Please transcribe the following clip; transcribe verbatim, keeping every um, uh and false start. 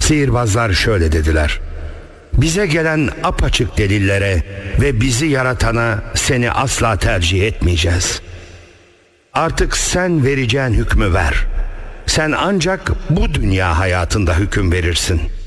Sihirbazlar şöyle dediler: bize gelen apaçık delillere ve bizi yaratana seni asla tercih etmeyeceğiz. Artık sen vereceğin hükmü ver. Sen ancak bu dünya hayatında hüküm verirsin.